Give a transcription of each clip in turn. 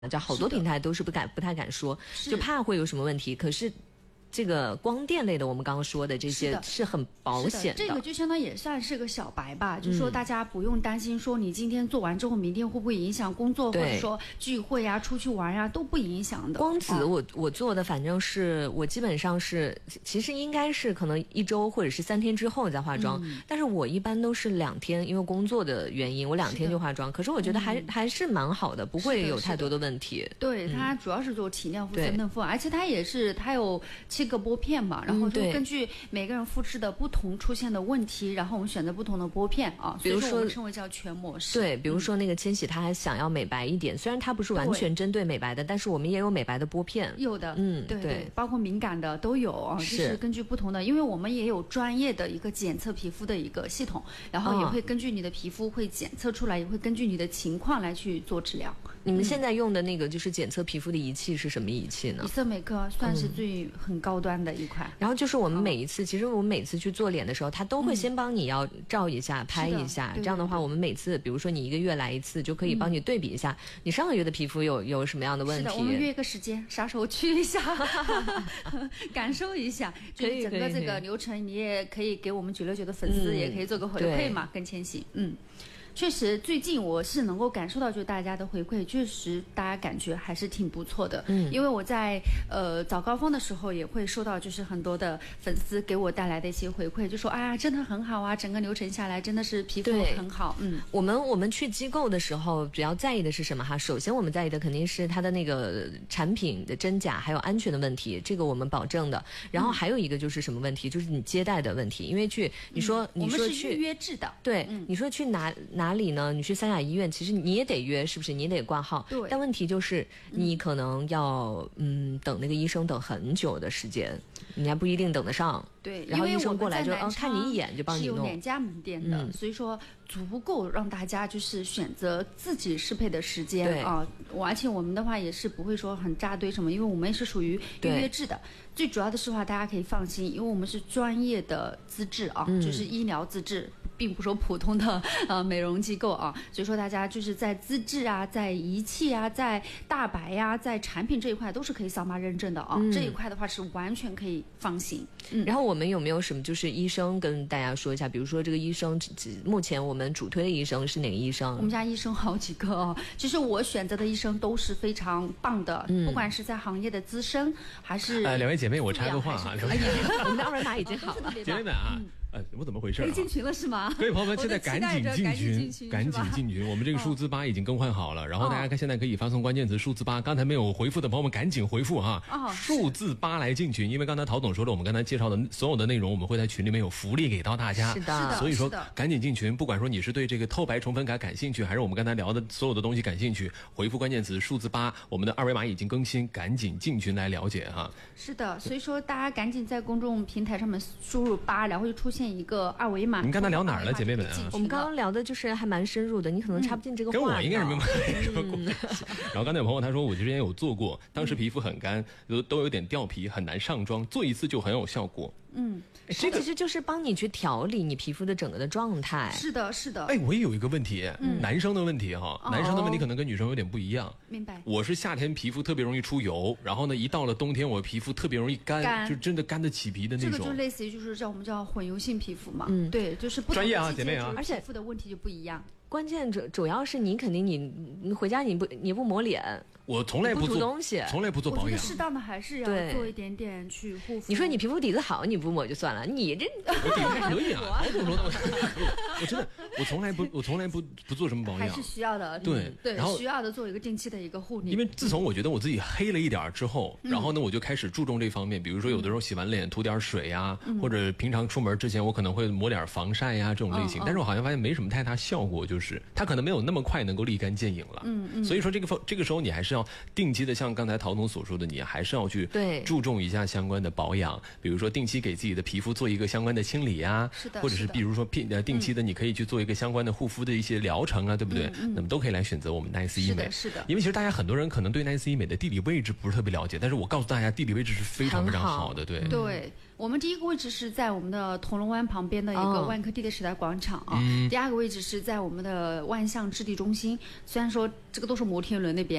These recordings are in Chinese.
叫好多平台都是不太敢说，就怕会有什么问题。可是这个光电类的，我们刚刚说的这些是很保险的。 这个就相当也算是个小白吧，就是说大家不用担心说你今天做完之后，明天会不会影响工作，或者说聚会啊、出去玩啊都不影响的。 光子我做的，反正是我基本上是，其实应该是可能1周或者是3天之后再化妆，但是我一般都是2天，因为工作的原因，我2天就化妆。可是我觉得还是蛮好的，不会有太多的问题。 对，它主要是做提亮肤、增嫩肤，而且它有7个拨片嘛，然后就根据每个人肤质的不同出现的问题，然后我们选择不同的拨片啊。比如说我们称为叫全模式。 对，比如说那个千玺，他还想要美白一点，虽然它不是完全针对美白的，但是我们也有美白的拨片。 有的，对，包括敏感的都有啊，就是根据不同的，因为我们也有专业的一个检测皮肤的一个系统，然后也会根据你的皮肤会检测出来，也会根据你的情况来去做治疗。 你们现在用的那个就是检测皮肤的仪器是什么仪器呢？ 以色美克算是很高端的一款。 然后就是我们其实我们每次去做脸的时候，他都会先帮你要照一下、拍一下，这样的话我们每次比如说你1个月来1次，就可以帮你对比一下你上个月的皮肤有什么样的问题。 是的，我们约一个时间，啥时候去一下感受一下，就是整个这个流程，你也可以给我们969的粉丝也可以做个回馈嘛，跟千玺。确实，最近我是能够感受到，就大家的回馈，确实大家感觉还是挺不错的。因为我在早高峰的时候也会收到，就是很多的粉丝给我带来的一些回馈，就说哎呀，真的很好啊，整个流程下来真的是皮肤很好。 我们去机构的时候，主要在意的是什么哈？首先我们在意的肯定是它的那个产品的真假还有安全的问题，这个我们保证的。然后还有一个就是什么问题，就是你接待的问题，因为你说我们是预约制的， 对，你说去哪里呢？你去三甲医院，其实你也得约，是不是？你也得挂号。 对。 但问题就是你可能要等那个医生等很久的时间，你还不一定等得上。 对。 然后医生过来就看你一眼就帮你弄。 是有2家门店的，所以说足够让大家就是选择自己适配的时间啊。而且我们的话也是不会说很扎堆什么，因为我们也是属于预约制的。最主要的是话，大家可以放心，因为我们是专业的资质啊，就是医疗资质，并不是说普通的美容机构啊。所以说大家就是在资质啊，在仪器啊，在大白呀，在产品这一块都是可以扫码认证的啊。这一块的话是完全可以放心。 然后我们有没有什么就是医生跟大家说一下？比如说这个医生，目前我们主推的医生是哪个医生？ 我们家医生好几个哦，其实我选择的医生都是非常棒的，不管是在行业的资深还是 2位姐妹，我插个话啊， 我们的2维码已经好了， 姐妹们啊。我怎么回事进群了是吗？ 各位朋友们，现在赶紧进群，赶紧进群！我们这个数字8已经更换好了，然后大家现在可以发送关键词数字8，刚才没有回复的朋友们赶紧回复啊！数字8来进群，因为刚才陶总说了，我们刚才介绍的所有的内容，我们会在群里面有福利给到大家。 是的， 所以说赶紧进群，不管说你是对这个透白重粉感感兴趣，还是我们刚才聊的所有的东西感兴趣，回复关键词数字8，我们的2维码已经更新，赶紧进群来了解哈。 是的，所以说大家赶紧在公众平台上面输入8，然后就出现一个2维码。 你们刚才聊哪儿了，姐妹们啊？ 我们刚刚聊的就是还蛮深入的，你可能插不进这个话。 跟我应该是没什么关系。然后刚才有朋友他说，我之前有做过，当时皮肤很干，都有点掉皮，很难上妆，做1次就很有效果。 这其实就是帮你去调理你皮肤的整个的状态。 是的，是的。 我也有一个问题，男生的问题哈，男生的问题可能跟女生有点不一样。 明白。 我是夏天皮肤特别容易出油，然后呢，一到了冬天，我皮肤特别容易干，就真的干得起皮的那种。 这个就类似于就是我们叫混油性皮肤嘛。对，就是不同专业啊，姐妹啊， 而且皮肤的问题就不一样。 关键主要是你肯定你回家你不抹脸， 我从来不涂东西， 从来不做保养。 适当的还是要做一点点去护肤。 你说你皮肤底子好，你不抹就算了，你这我底子还可以啊，我真的我从来不做什么保养， 还是需要的。 对， 然后需要的做一个定期的一个护理。 因为自从我觉得我自己黑了一点之后，然后呢我就开始注重这方面，比如说有的时候洗完脸涂点水呀，或者平常出门之前我可能会抹点防晒呀这种类型，但是我好像发现没什么太大效果，就是它可能没有那么快能够立竿见影了。所以说这个时候你还是要定期的，像刚才陶总所说的，你还是要去注重一下相关的保养，比如说定期给自己的皮肤做一个相关的清理呀，或者是比如说定期的你可以去做一个相关的护肤的一些疗程啊，对不对？那么都可以来选择我们 Nice 医美。 是的。 因为其实大家很多人可能对 Nice 医美的地理位置不是特别了解，但是我告诉大家地理位置是非常非常好的。对， 我们第一个位置是在我们的铜锣湾旁边的一个万科地铁时代广场啊，第2个位置是在我们的万象置地中心。虽然说这个都是摩天轮那边啊，是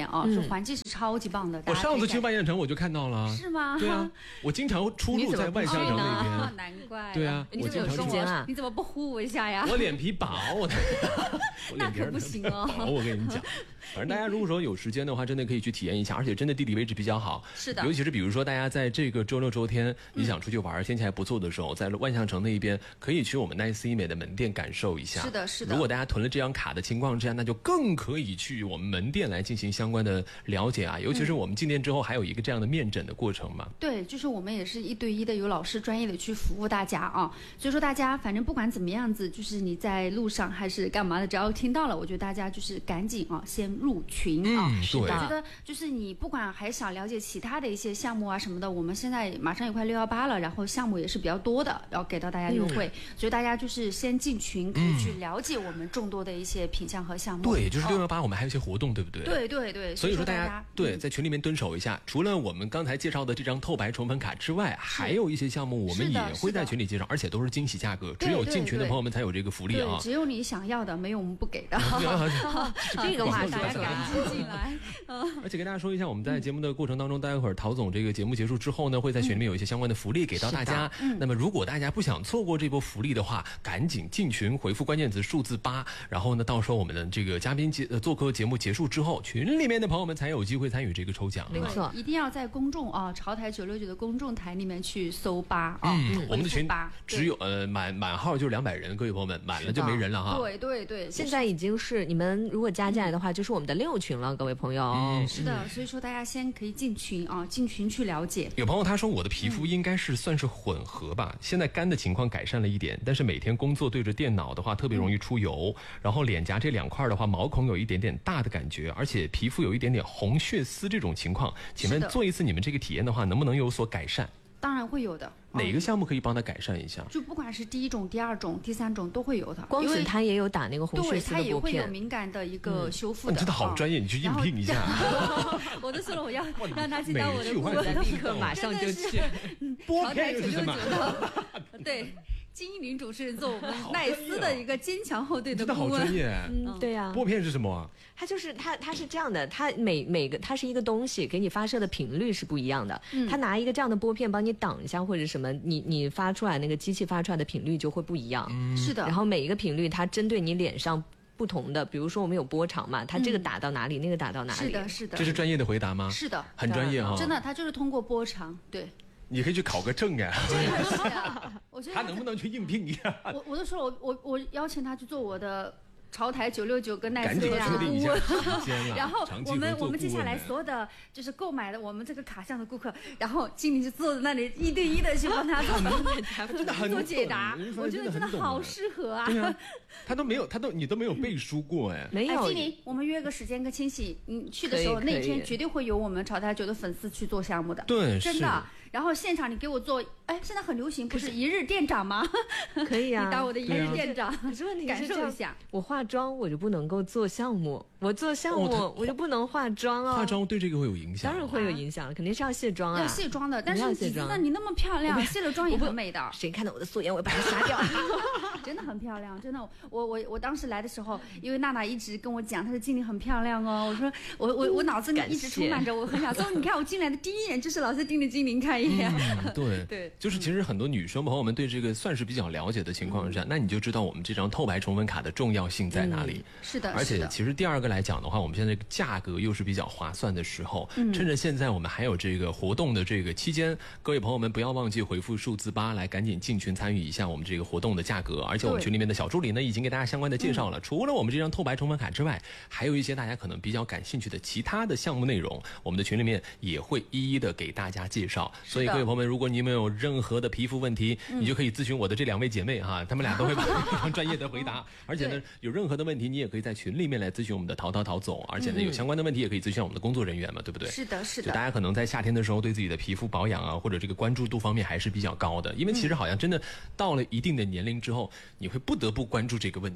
环境是超级棒的。 我上次去万象城我就看到了。 是吗？ 对啊，我经常出入在万象城那边。 难怪。 对啊， 你怎么有时间啊？ 你怎么不呼我一下呀？ 我脸皮薄，我那可不行哦。 薄，我跟你讲。反正大家如果说有时间的话，真的可以去体验一下，而且真的地理位置比较好。 是的。 尤其是比如说大家在这个周六周天，你想出去玩，天气还不错的时候，在万象城那一边可以去我们Nice医美的门店感受一下。 是的，是的。 如果大家囤了这张卡的情况之下，那就更可以去我们门店来进行相关的了解啊。尤其是我们进店之后还有一个这样的面诊的过程嘛。 对，就是我们也是1对1的，有老师专业的去服务大家啊。所以说大家反正不管怎么样子，就是你在路上还是干嘛的，只要听到了，我觉得大家就是赶紧啊，先入群啊。 对， 我觉得就是你不管还想了解其他的一些项目啊什么的，我们现在马上也快618了，然后项目也是比较多的，要给到大家优惠，所以大家就是先进群，可以去了解我们众多的一些品项和项目。 对，就是618我们还有一些活动，对不对？ 对对对。 所以说大家对在群里面蹲守一下，除了我们刚才介绍的这张透白宠粉卡之外，还有一些项目我们也会在群里介绍，而且都是惊喜价格，只有进群的朋友们才有这个福利啊。 只有你想要的，没有我们不给的。 这个话大家赶紧进来。 而且跟大家说一下，我们在节目的过程当中，待会儿陶总这个节目结束之后呢，会在群里面有一些相关的福利给到大家。那么如果大家不想错过这波福利的话，赶紧进群回复关键词数字8，然后呢，到时候我们的这个嘉宾做客节目结束之后，群里面的朋友们才有机会参与这个抽奖。 没错， 一定要在公众潮台969的公众台里面去搜8啊。 我们的群只有满号就是200人，各位朋友们满了就没人了哈。 对对对， 现在已经是你们如果加进来的话，就是我们的6群了，各位朋友。 是的，所以说大家先可以进群啊，进群去了解。 有朋友他说我的皮肤应该是算是混合吧，现在干的情况改善了一点，但是每天工作对着电脑的话特别容易出油，然后脸颊这2块的话毛孔有一点点大的感觉，而且皮肤有一点点红血丝这种情况，请问做一次你们这个体验的话能不能有所改善？ 当然会有的。 哪个项目可以帮他改善一下？ 就不管是第1种、第2种、第3种都会有的。 光子他也有打那个红血丝的对，他也会有敏感的一个修复的。 你真的好专业，你去应聘一下。 我都说了，我要让他去当我的顾问， 立刻马上就去。 拨片是什么？ 对。金玲主持人做我们奈斯的一个坚强后队的顾问，真的好专业。 对呀。 拨片是什么？ 它就是它是这样的，它每个它是一个东西，给你发射的频率是不一样的。它拿一个这样的拨片帮你挡一下或者什么，你发出来那个机器发出来的频率就会不一样。 是的。 然后每一个频率它针对你脸上不同的，比如说我们有波长嘛，它这个打到哪里，那个打到哪里。 是的，是的。 这是专业的回答吗？ 是的， 很专业哈。 真的，它就是通过波长，对。 你可以去考个证呀！ 是啊，我觉得他能不能去应聘一下？ 我都说了，我邀请他去做我的潮台969跟奈斯的顾问。 然后我们接下来所有的就是购买的我们这个卡项的顾客，然后经理就坐在那里1对1的去帮他做解答，我觉得真的好适合啊！ 对啊，你都没有背书过哎， 没有。 经理，我们约个时间跟清洗，你去的时候那天绝对会有我们潮台9的粉丝去做项目的， 对， 真的。然后现场你给我做，现在很流行，不是1日店长吗？ 可以啊， 你当我的1日店长， 可是问题感受一下。 我化妆我就不能够做项目，我做项目我就不能化妆啊。 化妆对这个会有影响？ 当然会有影响，肯定是要卸妆啊。 要卸妆的，但是几次呢？你那么漂亮，卸了妆也很美的。 谁看到我的素颜，我要把它杀掉。 真的很漂亮，真的。我当时来的时候，因为娜娜一直跟我讲，她的经理很漂亮哦。我说我脑子里一直充满着，我很想说，你看我进来的第一眼就是老师盯着经理看一眼。 对，就是其实很多女生朋友们对这个算是比较了解的情况下，那你就知道我们这张透白宠粉卡的重要性在哪里。 是的， 而且其实第2个来讲的话，我们现在这个价格又是比较划算的时候，趁着现在我们还有这个活动的这个期间，各位朋友们不要忘记回复数字8来赶紧进群参与一下我们这个活动的价格。而且我们群里面的小助理呢已经给大家相关的介绍了，除了我们这张透白宠粉卡之外，还有一些大家可能比较感兴趣的其他的项目内容，我们的群里面也会一一的给大家介绍。所以各位朋友们，如果你们有任何的皮肤问题，你就可以咨询我的这2位姐妹哈，她们俩都会非常专业的回答。而且呢，有任何的问题，你也可以在群里面来咨询我们的陶总。而且呢，有相关的问题也可以咨询我们的工作人员嘛，对不对？ 是的，是的。 就大家可能在夏天的时候，对自己的皮肤保养啊，或者这个关注度方面还是比较高的，因为其实好像真的到了一定的年龄之后，你会不得不关注这个问题。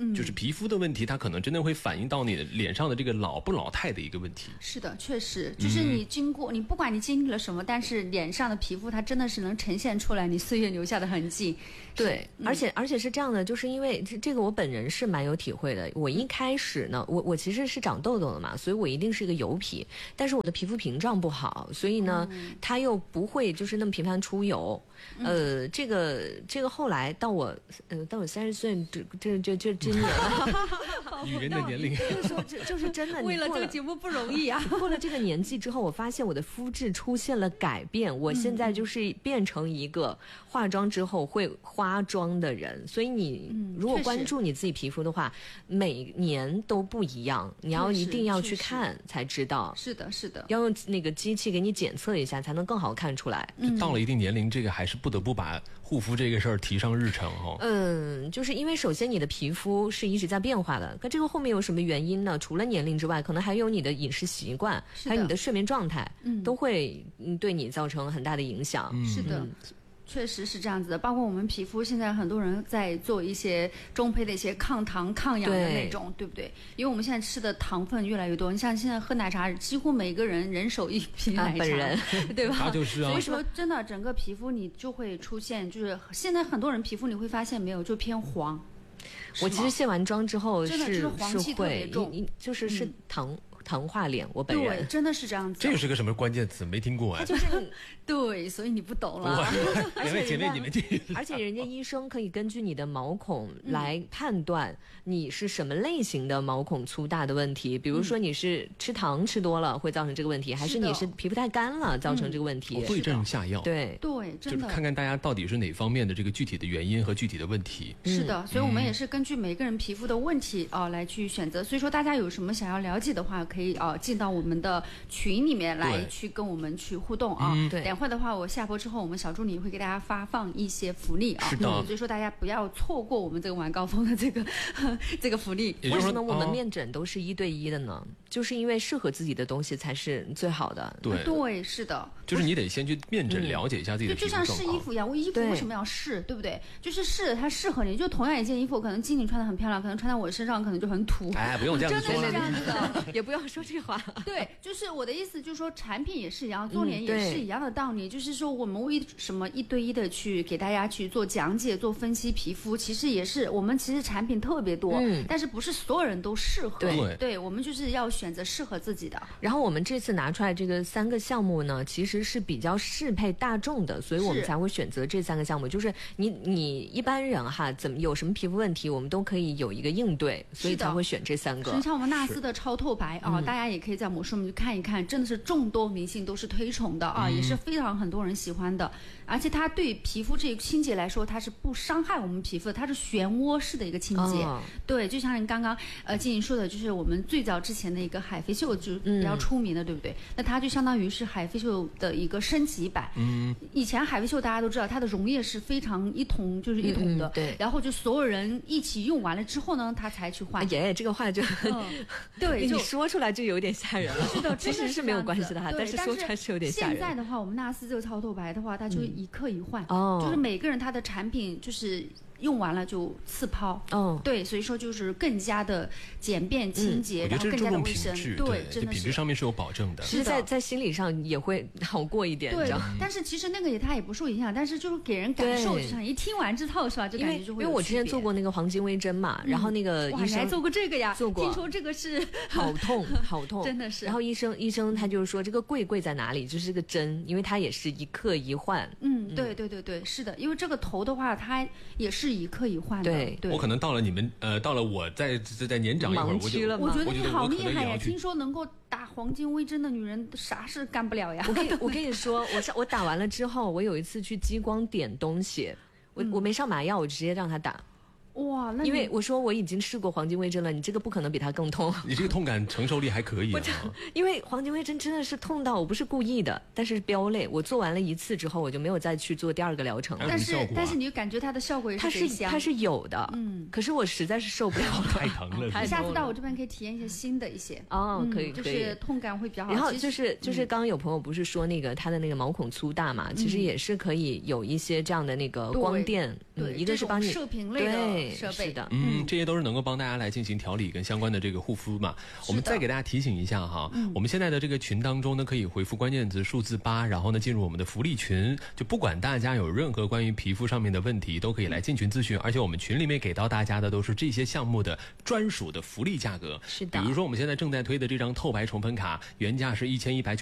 就是皮肤的问题，它可能真的会反映到你脸上的这个老不老态的一个问题。 是的，确实，就是你经过，你不管你经历了什么，但是脸上的皮肤它真的是能呈现出来你岁月留下的痕迹。 对，而且是这样的，就是因为这个我本人是蛮有体会的。我一开始呢，我其实是长痘痘的嘛，所以我一定是一个油皮，但是我的皮肤屏障不好，所以呢，它又不会就是那么频繁出油。这个后来到我30岁，这今年女人的年龄， 就是真的， 为了这个节目不容易啊。 过了这个年纪之后，我发现我的肤质出现了改变，我现在就是变成一个化妆之后会化妆的人。所以你如果关注你自己皮肤的话，每年都不一样，你一定要去看才知道。 是的，是的， 要用那个机器给你检测一下，才能更好看出来。 就到了一定年龄，这个还是不得不把护肤这个事儿提上日程就是因为首先你的皮肤是一直在变化的，可这个后面有什么原因呢？除了年龄之外，可能还有你的饮食习惯，还有你的睡眠状态，都会对你造成很大的影响。 是的。确实是这样子的，包括我们皮肤，现在很多人在做一些中胚的一些抗糖抗氧的那种， 对不对？因为我们现在吃的糖分越来越多，你像现在喝奶茶，几乎每个人人手一瓶奶茶， 本人对吧？ 他就是啊。 所以说真的整个皮肤你就会出现，就是现在很多人皮肤你会发现没有，就偏黄。 我其实卸完妆之后真的就是黄气特别重， 就是糖化脸，我本人对，真的是这样子。 这又是个什么关键词？没听过哎。 就是对，所以你不懂了。 两位姐妹，你们这而且人家医生可以根据你的毛孔来判断你是什么类型的毛孔粗大的问题。比如说你是吃糖吃多了会造成这个问题，还是你是皮肤太干了造成这个问题？ 对症下药。 对， 真的就是看看大家到底是哪方面的这个具体的原因和具体的问题。 是的，所以我们也是根据每个人皮肤的问题来去选择。所以说大家有什么想要了解的话，可以进到我们的群里面来去跟我们去互动啊。 对， 等会的话我下播之后，我们小助理会给大家发放一些福利啊。 是的， 所以说大家不要错过我们这个晚高峰的这个福利。 为什么我们面诊都是1对1的呢？就是因为适合自己的东西才是最好的。 对，是的， 就是你得先去面诊了解一下自己的皮肤状况。 就像试衣服一样，我衣服为什么要试，对不对？就是试它适合你。就同样一件衣服，可能经理穿的很漂亮，可能穿在我身上可能就很土。 哎，不用这样子说， 真的是这样子的， 也不要说这话。 对，就是我的意思，就是说产品也是一样，做脸也是一样的道理。就是说我们为什么1对1的去给大家去做讲解、做分析皮肤，其实也是我们其实产品特别多，但是不是所有人都适合。对，我们就是要选择适合自己的。 然后我们这次拿出来这个3个项目呢，其实是比较适配大众的，所以我们才会选择这3个项目。就是你一般人有什么皮肤问题，我们都可以有一个应对，所以才会选这3个。 像我们纳斯的超透白大家也可以在魔术里面去看一看，真的是众多明星都是推崇的也是非常很多人喜欢的。而且它对皮肤这个清洁来说，它是不伤害我们皮肤的，它是漩涡式的一个清洁。对，就像你刚刚静怡说的，就是我们最早之前的一个海飞秀就比较出名的，对不对？那它就相当于是海飞秀的一个升级版。以前海飞秀大家都知道，它的溶液是非常一桶就是一桶的， 对。 然后就所有人一起用完了之后呢，它才去换。 这个话就对， 你说出来就有点吓人了。 是的， 其实是没有关系的但是说出来是有点吓人。 现在的话，我们纳斯这个超透白的话，它就一克一换， 哦， 就是每个人他的产品就是用完了就次抛。 哦， 对，所以说就是更加的简便清洁，然后更加的卫生。 对， 真的品质上面是有保证的。 是在心理上也会好过一点。 对，但是其实那个它也不受影响，但是就是给人感受上一听完之后是吧，就感觉就会有区别。 因为我之前做过那个黄金微针嘛，然后那个医生你还做过这个呀？ 做过， 听说这个是好痛， 真的是。 然后医生他就是说这个贵在哪里？就是这个针，因为它也是一克一换。 对，是的，因为这个头的话，它也是一克一换的。对， 我可能到了你们到了我在年长一会儿， 我觉得你好厉害呀！听说能够打黄金微针的女人啥事干不了呀？ 我跟你说，我打完了之后，我有一次去激光点东西，我没上麻药，我直接让他打。 哇， 因为我说我已经试过黄金微针了，你这个不可能比它更痛。 你这个痛感承受力还可以因为黄金微针真的是痛到我不是故意的，但是飙泪。我做完了1次之后，我就没有再去做第2个疗程了。 但是你就感觉它的效果也是它是有的，可是我实在是受不了了， 太疼了。 下次到我这边可以体验一些新的一些可以， 就是痛感会比较好。 然后就是刚刚有朋友不是说那个他的那个毛孔粗大嘛，其实也是可以有一些这样的那个光电，一个是帮你射频类的对， 设备。 是的， 这些都是能够帮大家来进行调理跟相关的这个护肤嘛。我们再给大家提醒一下哈，我们现在的这个群当中呢，可以回复关键词数字8，然后呢进入我们的福利群，就不管大家有任何关于皮肤上面的问题，都可以来进群咨询，而且我们群里面给到大家的都是这些项目的专属的福利价格。 是的， 比如说我们现在正在推的这张透白宠粉卡，原价是1190。